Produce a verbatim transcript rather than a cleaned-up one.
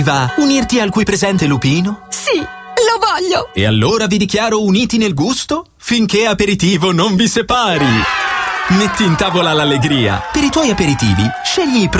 Va unirti al qui presente lupino? Sì, lo voglio! E allora vi dichiaro uniti nel gusto finché aperitivo non vi separi. Metti in tavola l'allegria. Per i tuoi aperitivi scegli i